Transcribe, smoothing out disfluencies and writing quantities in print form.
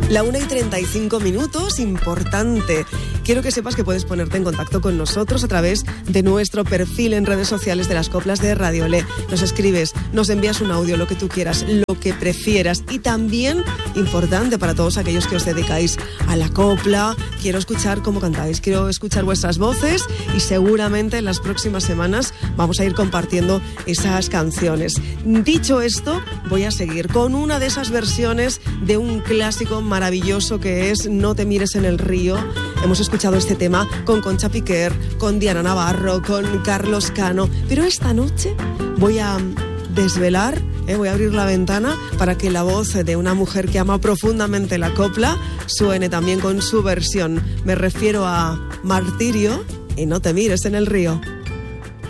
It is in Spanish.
La 1:35, importante. Quiero que sepas que puedes ponerte en contacto con nosotros a través de nuestro perfil en redes sociales de las Coplas de Radio Le. Nos escribes, nos envías un audio, lo que tú quieras, lo que prefieras. Y también, importante para todos aquellos que os dedicáis a la copla, quiero escuchar cómo cantáis, quiero escuchar vuestras voces y seguramente en las próximas semanas vamos a ir compartiendo esas canciones. Dicho esto, voy a seguir con una de esas versiones de un clásico maravilloso que es No te mires en el río. Hemos escuchado este tema con Concha Piquer, con Diana Navarro, con Carlos Cano, pero esta noche voy a desvelar, voy a abrir la ventana para que la voz de una mujer que ama profundamente la copla suene también con su versión. Me refiero a Martirio y No te mires en el río.